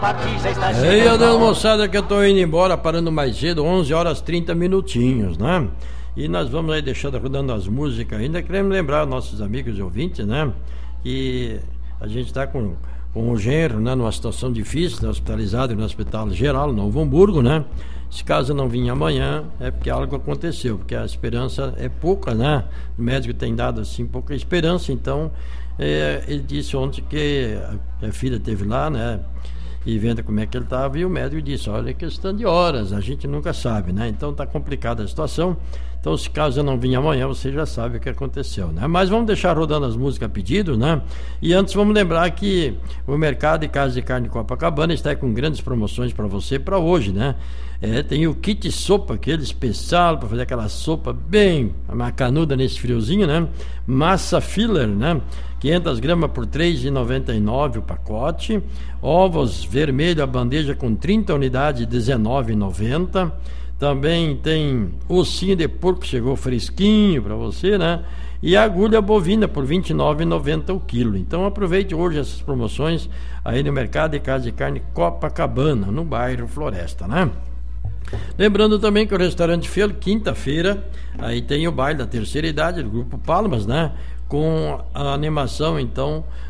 Ei, adeus, moçada, que eu tô indo embora, parando mais cedo, 11 horas 30 minutinhos, né? E nós vamos aí deixando rodando as músicas ainda. Queremos lembrar nossos amigos e ouvintes, né? Que a gente tá com o genro, né? Numa situação difícil, né? Hospitalizado no Hospital Geral, Novo Hamburgo, né? Se caso não vir amanhã, é porque algo aconteceu, porque a esperança é pouca, né? O médico tem dado, assim, pouca esperança, então ele disse ontem que a filha esteve lá, né? E vendo como é que ele estava, e o médico disse, olha, é questão de horas, a gente nunca sabe, né? Então tá complicada a situação. Então, se caso eu não vir amanhã, você já sabe o que aconteceu, né? Mas vamos deixar rodando as músicas a pedido, né? E antes vamos lembrar que o Mercado e Casa de Carne Copacabana está com grandes promoções para você para hoje, né? Tem o kit sopa, aquele especial para fazer aquela sopa bem macanuda nesse friozinho, né? Massa filler, né? 500 gramas por R$ 3,99 o pacote. Ovos vermelho, a bandeja com 30 unidades, R$ 19,90. Também tem ossinho de porco, chegou fresquinho para você, né? E agulha bovina por R$ 29,90 o quilo. Então aproveite hoje essas promoções aí no Mercado e Casa de Carne Copacabana, no bairro Floresta, né? Lembrando também que o restaurante Fiel, quinta-feira, aí tem o baile da terceira idade do Grupo Palmas, né? Com a animação, então,